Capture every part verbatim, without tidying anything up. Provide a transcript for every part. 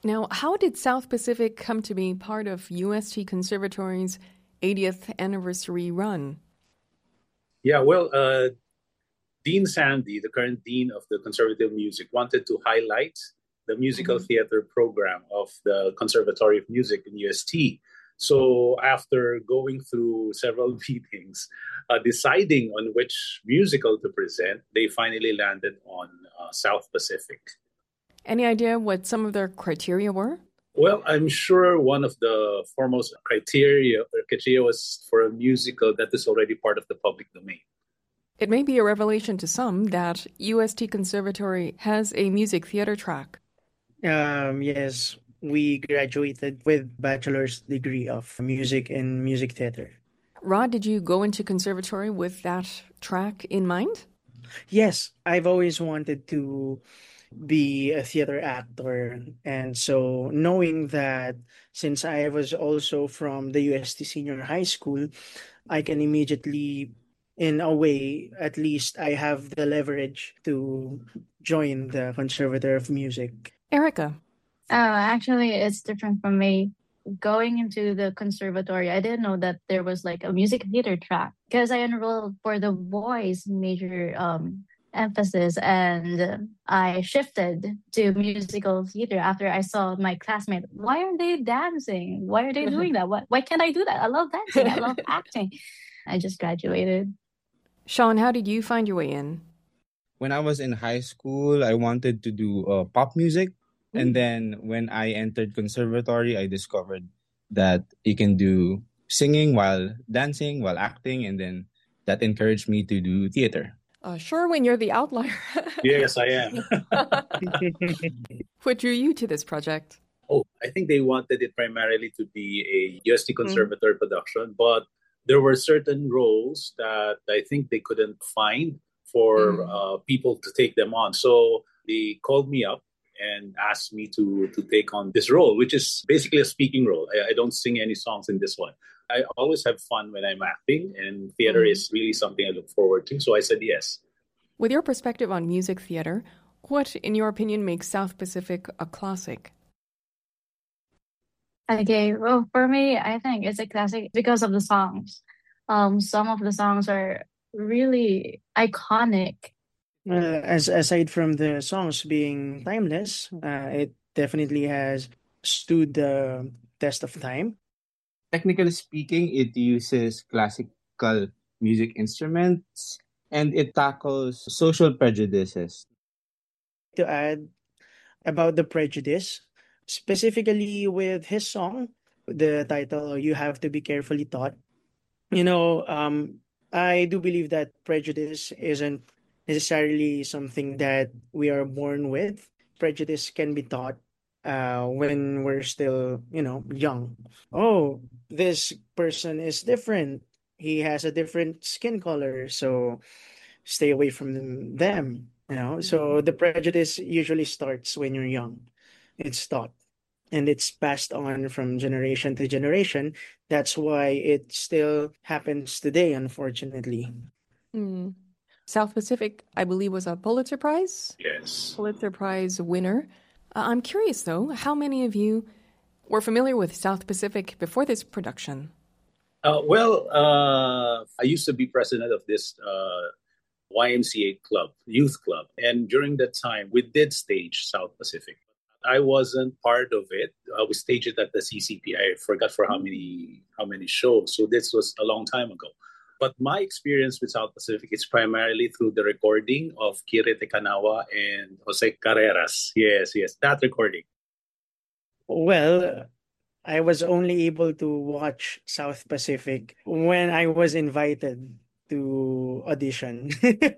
Now, how did South Pacific come to be part of U S T Conservatory's eightieth anniversary run? Yeah, well, uh, Dean Sandy, the current dean of the Conservative Music, wanted to highlight the musical mm-hmm. theater program of the Conservatory of Music in U S T. So after going through several meetings, uh, deciding on which musical to present, they finally landed on uh, South Pacific. Any idea what some of their criteria were? Well, I'm sure one of the foremost criteria, criteria was for a musical that is already part of the public domain. It may be a revelation to some that U S T Conservatory has a music theater track. Um, yes, we graduated with bachelor's degree of music and music theater. Rod, did you go into conservatory with that track in mind? Yes, I've always wanted to be a theater actor. And so knowing that since I was also from the U S T Senior High School, I can immediately, in a way, at least I have the leverage to join the Conservatory of Music. Erica. Oh, actually, it's different from me. Going into the conservatory, I didn't know that there was like a music theater track because I enrolled for the voice major um, emphasis, and I shifted to musical theater after I saw my classmate. Why are they dancing? Why are they doing that? Why, why can't I do that? I love dancing. I love acting. I just graduated. Sean, how did you find your way in? When I was in high school, I wanted to do uh, pop music. Mm. And then when I entered conservatory, I discovered that you can do singing while dancing, while acting. And then that encouraged me to do theater. Uh, Sherwin, you're the outlier. Yes, I am. What drew you to this project? Oh, I think they wanted it primarily to be a U S T Conservatory mm. production, but there were certain roles that I think they couldn't find for mm. uh, people to take them on. So they called me up and asked me to, to take on this role, which is basically a speaking role. I, I don't sing any songs in this one. I always have fun when I'm acting, and theater mm. is really something I look forward to. So I said yes. With your perspective on music theater, what, in your opinion, makes South Pacific a classic? Okay, well, for me, I think it's a classic because of the songs. Um, some of the songs are really iconic. Uh, as aside from the songs being timeless, uh, it definitely has stood the test of time. Technically speaking, it uses classical music instruments and it tackles social prejudices. To add about the prejudice, specifically with his song, the title, You Have to Be Carefully Taught. You know, um, I do believe that prejudice isn't necessarily something that we are born with. Prejudice can be taught uh, when we're still, you know, young. Oh, this person is different. He has a different skin color, so stay away from them. You know, so the prejudice usually starts when you're young. It's taught. And it's passed on from generation to generation. That's why it still happens today, unfortunately. Mm. South Pacific, I believe, was a Pulitzer Prize? Yes. Pulitzer Prize winner. Uh, I'm curious, though, how many of you were familiar with South Pacific before this production? Uh, well, uh, I used to be president of this uh, Y M C A club, youth club. And during that time, we did stage South Pacific. I wasn't part of it. Uh, we staged it at the C C P. I forgot for how many how many shows. So this was a long time ago. But my experience with South Pacific is primarily through the recording of Kire Tekanawa and Jose Carreras. Yes, yes, that recording. Well, I was only able to watch South Pacific when I was invited to audition.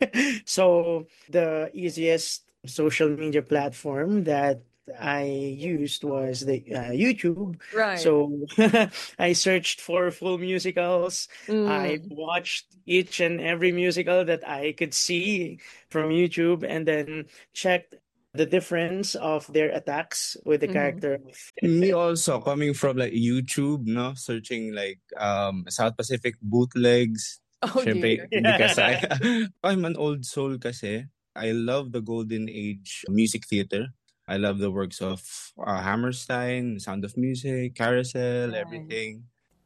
So the easiest social media platform that I used was the uh, YouTube. Right. So I searched for full musicals. Mm. I watched each and every musical that I could see from YouTube and then checked the difference of their attacks with the mm. character. Me also, coming from like YouTube, no? Searching like um South Pacific bootlegs. Oh, Siyempre, hindi kasi I, I'm an old soul kasi. I love the golden age music theater. I love the works of uh, Hammerstein, Sound of Music, Carousel, Right. everything.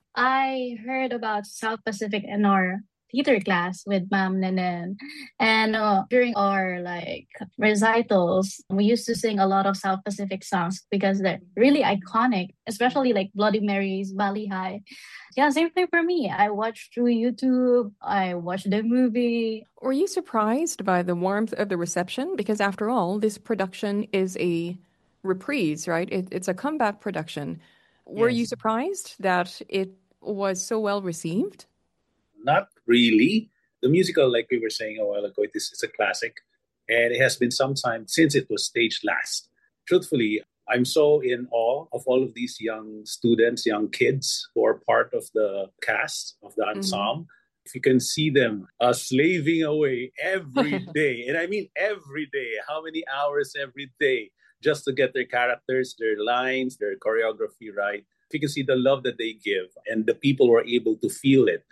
I heard about South Pacific in our theater class with Ma'am Nenen. And uh, during our like recitals, we used to sing a lot of South Pacific songs because they're really iconic, especially like Bloody Mary's, Bali High. Yeah, same thing for me. I watched through YouTube, I watched the movie. Were you surprised by the warmth of the reception? Because after all, this production is a reprise, right? It, it's a comeback production. Were you Yes. surprised that it was so well received? Not really. The musical, like we were saying a while ago, it is it's a classic, and it has been some time since it was staged last. Truthfully, I'm so in awe of all of these young students, young kids who are part of the cast of the ensemble. If you can see them uh, slaving away every day, and I mean every day, how many hours every day, just to get their characters, their lines, their choreography right. If you can see the love that they give, and the people were able to feel it.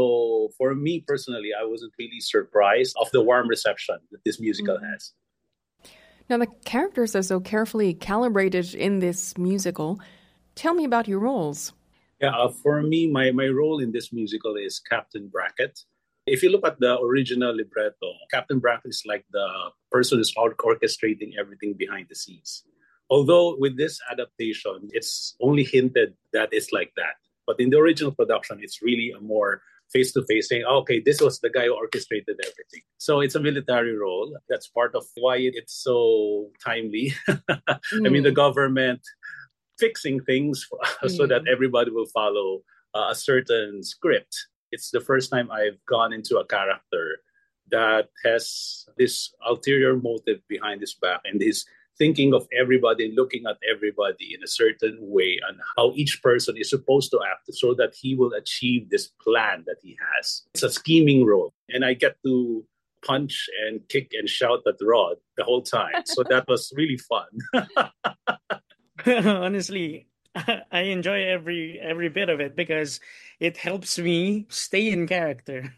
So for me personally, I wasn't really surprised of the warm reception that this musical Mhm. has. Now, the characters are so carefully calibrated in this musical. Tell me about your roles. Yeah, uh, for me, my, my role in this musical is Captain Brackett. If you look at the original libretto, Captain Brackett is like the person who's or- orchestrating everything behind the scenes. Although with this adaptation, it's only hinted that it's like that. But in the original production, it's really a more face-to-face saying, "Oh, okay, this was the guy who orchestrated everything." So it's a military role. That's part of why it's so timely. I mean, the Mm. government fixing things so that Mm. everybody will follow uh, a certain script. It's the first time I've gone into a character that has this ulterior motive behind his back and is thinking of everybody, looking at everybody in a certain way, and how each person is supposed to act so that he will achieve this plan that he has. It's a scheming role, and I get to punch and kick and shout at Rod the whole time. So that was really fun. Honestly, I enjoy every every bit of it because it helps me stay in character.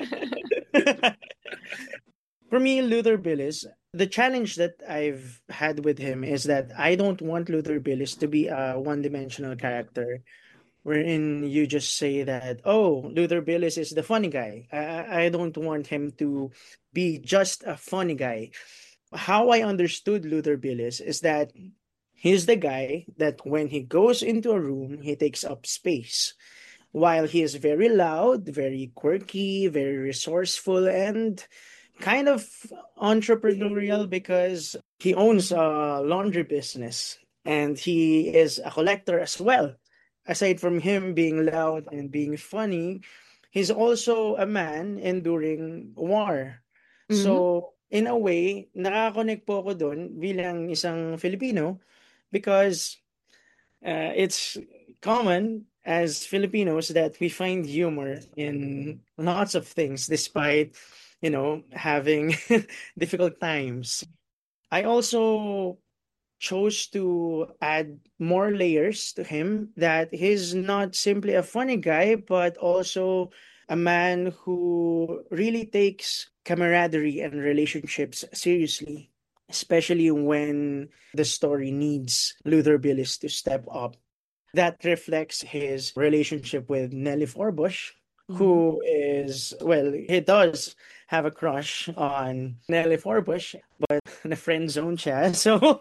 For me, Luther Billis, the challenge that I've had with him is that I don't want Luther Billis to be a one-dimensional character wherein you just say that, oh, Luther Billis is the funny guy. I, I I don't want him to be just a funny guy. How I understood Luther Billis is that he's the guy that when he goes into a room, he takes up space. While he is very loud, very quirky, very resourceful, and kind of entrepreneurial because he owns a laundry business and he is a collector as well. Aside from him being loud and being funny, he's also a man enduring war. Mhm. So, in a way, nakaka-connect po ako dun bilang isang Filipino because uh, it's common as Filipinos that we find humor in lots of things despite, you know, having difficult times. I also chose to add more layers to him that he's not simply a funny guy, but also a man who really takes camaraderie and relationships seriously, especially when the story needs Luther Billis to step up. That reflects his relationship with Nelly Forbush, Mhm. who is, well, he does have a crush on Nelly Forbush, but in a friend zone siya. So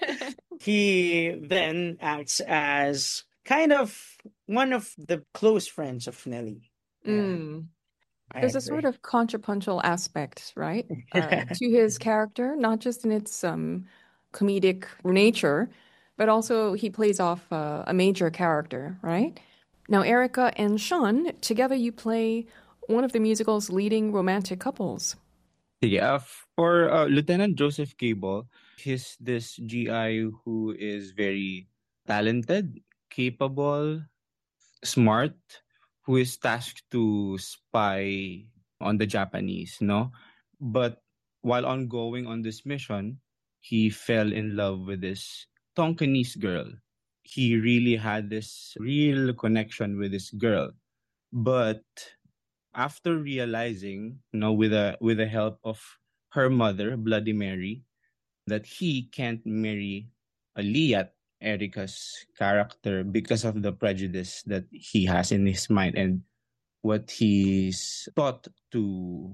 he then acts as kind of one of the close friends of Nelly. Yeah, Mm. I There's a sort agree. of contrapuntal aspect, right, uh, to his character, not just in its um, comedic nature, but also he plays off uh, a major character, right? Now, Erica and Sean, together you play one of the musical's leading romantic couples. Yeah, for uh, Lieutenant Joseph Cable, he's this G I who is very talented, capable, smart, who is tasked to spy on the Japanese, no? But while ongoing on this mission, he fell in love with this Tonkinese girl. He really had this real connection with this girl. But after realizing, you know, with a with the help of her mother, Bloody Mary, that he can't marry a Liat, Erica's character, because of the prejudice that he has in his mind and what he's taught to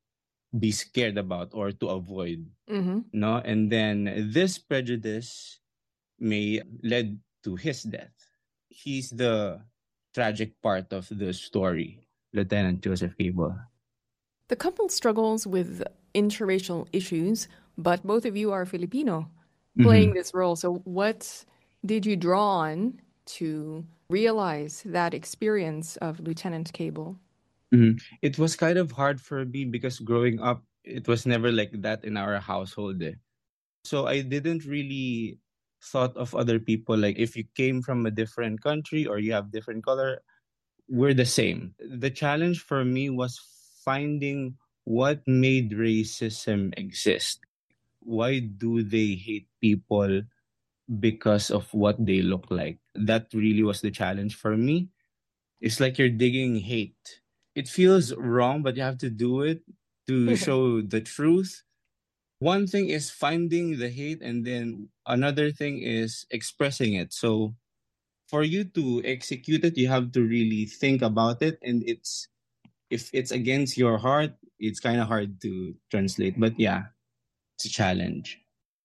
be scared about or to avoid. Mm-hmm. No, and then this prejudice may led to his death. He's the tragic part of the story, Lieutenant Joseph Cable. The couple struggles with interracial issues, but both of you are Filipino playing Mhm. this role. So, what did you draw on to realize that experience of Lieutenant Cable? Mhm. It was kind of hard for me because growing up, it was never like that in our household. Eh. So I didn't really thought of other people like if you came from a different country or you have different color, we're the same. The challenge for me was finding what made racism exist. Why do they hate people because of what they look like? That really was the challenge for me. It's like you're digging hate. It feels wrong, but you have to do it to show the truth. One thing is finding the hate, and then another thing is expressing it. So for you to execute it, you have to really think about it. And it's if it's against your heart, it's kind of hard to translate. But yeah, it's a challenge.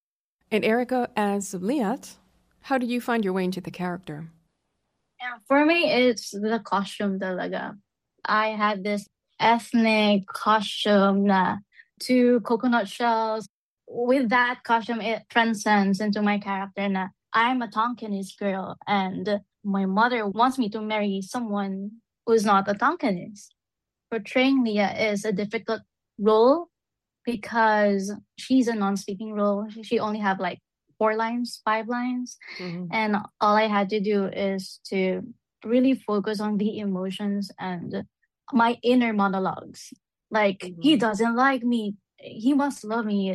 And Erica, as Liat, how did you find your way into the character? Yeah, for me, it's the costume talaga. I had this ethnic costume na two coconut shells. With that costume, it transcends into my character na I'm a Tonkinese girl and my mother wants me to marry someone who's not a Tonkinese. Portraying Leah is a difficult role because she's a non-speaking role. She only have like four lines, five lines. Mm-hmm. And all I had to do is to really focus on the emotions and my inner monologues. Like, Mhm. he doesn't like me. He must love me.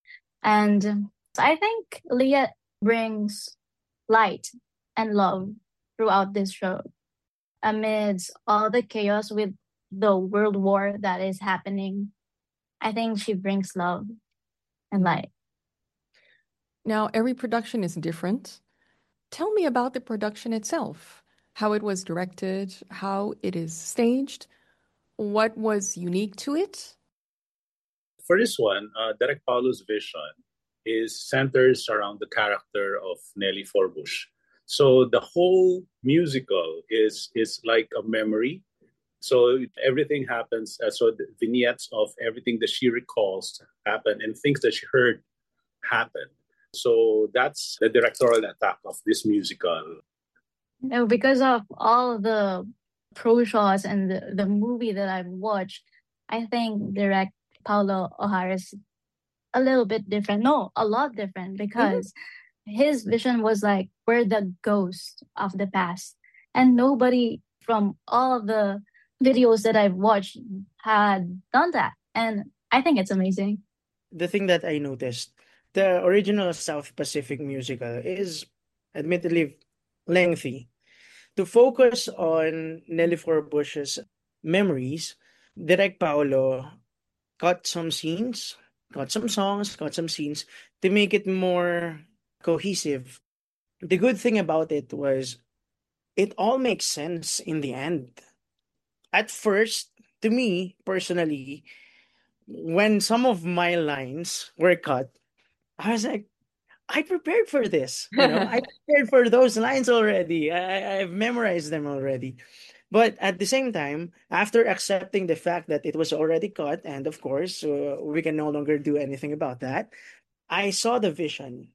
And I think Leah brings light and love throughout this show. Amidst all the chaos with the world war that is happening, I think she brings love and light. Now, every production is different. Tell me about the production itself, how it was directed, how it is staged, what was unique to it? For this one, uh, Derek Paulo's vision is centers around the character of Nelly Forbush. So the whole musical is is like a memory. So everything happens. Uh, so the vignettes of everything that she recalls happen and things that she heard happen. So that's the directorial attack of this musical. No, because of all the pro shows and the, the movie that I've watched, I think direct Paulo O'Hara's a little bit different. No, a lot different because his vision was like we're the ghost of the past. And nobody from all of the videos that I've watched had done that. And I think it's amazing. The thing that I noticed, the original South Pacific musical is admittedly lengthy. To focus on Nelly Forbush's memories, Direk Paolo cut some scenes, cut some songs, cut some scenes to make it more cohesive. The good thing about it was it all makes sense in the end. At first, to me personally, when some of my lines were cut, I was like, I prepared for this. You know, I prepared for those lines already. I, I've memorized them already. But at the same time, after accepting the fact that it was already cut, and of course, uh, we can no longer do anything about that, I saw the vision.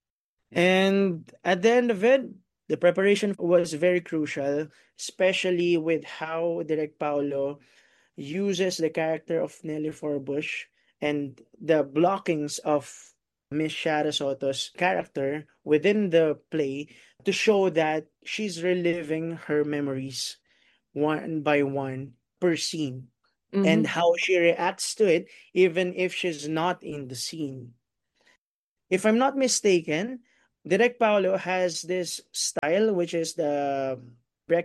And at the end of it, the preparation was very crucial, especially with how Direk Paulo uses the character of Nelly Forbush and the blockings of Miss Shara Soto's character within the play to show that she's reliving her memories one by one per scene and Mhm. how she reacts to it even if she's not in the scene. If I'm not mistaken, Direk Paulo has this style which is the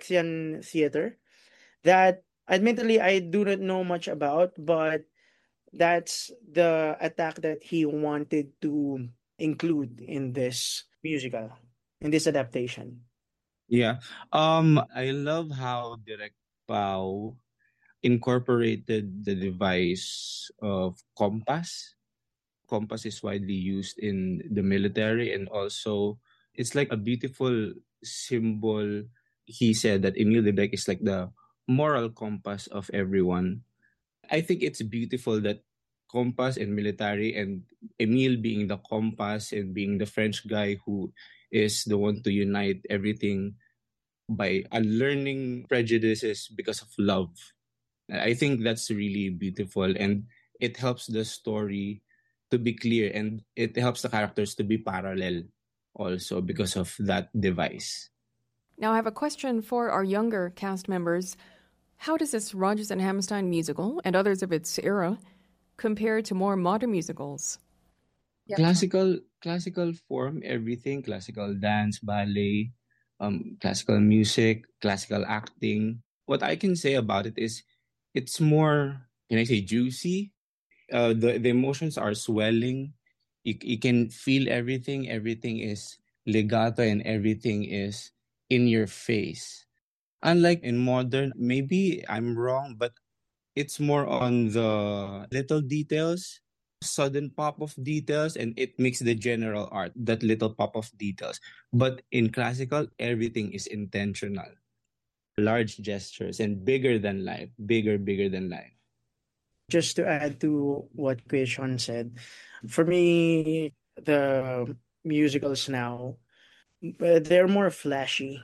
Brechtian theater that admittedly I do not know much about, but that's the attack that he wanted to include in this musical, in this adaptation. Yeah. Um, I love how Direct Pao incorporated the device of compass. Compass is widely used in the military, and also it's like a beautiful symbol. He said that Emil Debec is like the moral compass of everyone. I think it's beautiful that compass and military, and Emil being the compass and being the French guy who is the one to unite everything by unlearning prejudices because of love. I think that's really beautiful, and it helps the story to be clear, and it helps the characters to be parallel also because of that device. Now, I have a question for our younger cast members. How does this Rodgers and Hammerstein musical and others of its era compare to more modern musicals? Yep. Classical, classical form, everything, classical dance, ballet, um, classical music, classical acting. What I can say about it is it's more, can I say, juicy? Uh, the, the emotions are swelling. You, you can feel everything. Everything is legato and everything is in your face. Unlike in modern, maybe I'm wrong, but it's more on the little details, sudden pop of details, and it makes the general art, that little pop of details. But in classical, everything is intentional. Large gestures and bigger than life, bigger, bigger than life. Just to add to what Kuya Sean said, for me, the musicals now, uh, they're more flashy,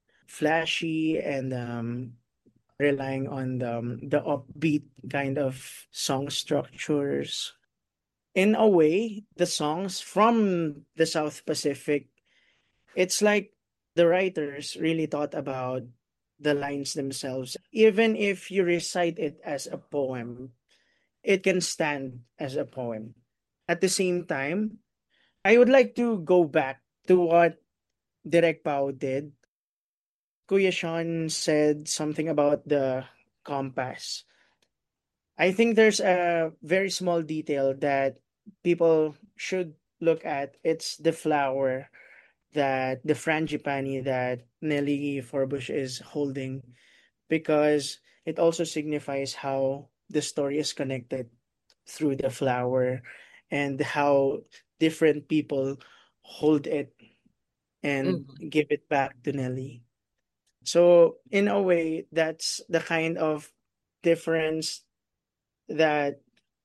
flashy and um, relying on the, um, the upbeat kind of song structures. In a way, the songs from the South Pacific, it's like the writers really thought about the lines themselves. Even if you recite it as a poem, it can stand as a poem. At the same time, I would like to go back to what Direk Pao did. Kuya Sean said something about the compass. I think there's a very small detail that people should look at. It's the flower that the frangipani that Nelly Forbush is holding, because it also signifies how the story is connected through the flower and how different people hold it and Mm. give it back to Nelly. So in a way, that's the kind of difference that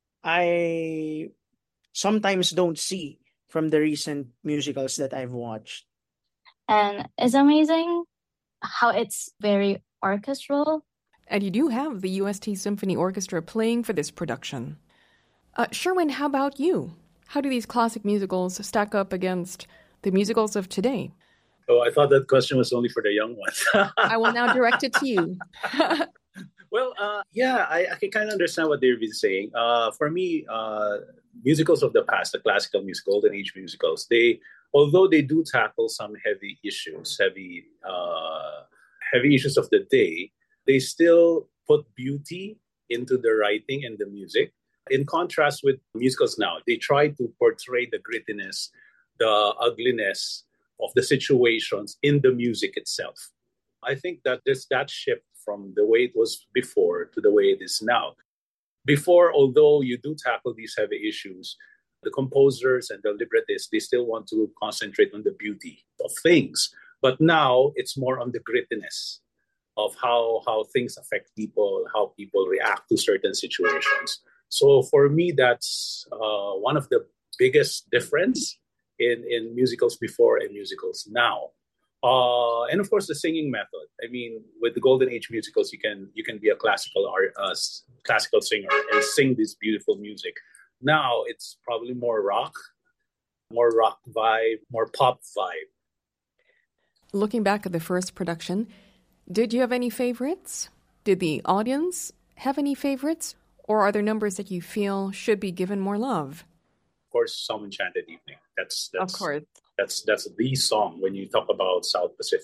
I sometimes don't see from the recent musicals that I've watched. And it's amazing how it's very orchestral. And you do have the U S T Symphony Orchestra playing for this production. Uh, Sherwin, how about you? How do these classic musicals stack up against the musicals of today? Oh, I thought that question was only for the young ones. I will now direct it to you. Well, uh, yeah, I, I can kind of understand what they've been saying. Uh, for me, uh, musicals of the past, the classical music, golden age musicals, they, although they do tackle some heavy issues, heavy, uh, heavy issues of the day, they still put beauty into the writing and the music. In contrast with musicals now, they try to portray the grittiness, the ugliness of the situations in the music itself. I think that there's that shift from the way it was before to the way it is now. Before, although you do tackle these heavy issues, the composers and the librettists, they still want to concentrate on the beauty of things. But now it's more on the grittiness of how, how things affect people, how people react to certain situations. So for me, that's uh, one of the biggest difference in, in musicals before and musicals now. Uh, and of course, the singing method. I mean, with the golden age musicals, you can you can be a classical art, uh, classical singer and sing this beautiful music. Now it's probably more rock, more rock vibe, more pop vibe. Looking back at the first production, did you have any favorites? Did the audience have any favorites? Or are there numbers that you feel should be given more love? Of course, Some Enchanted Evening. That's that's of course. That's that's the song when you talk about South Pacific.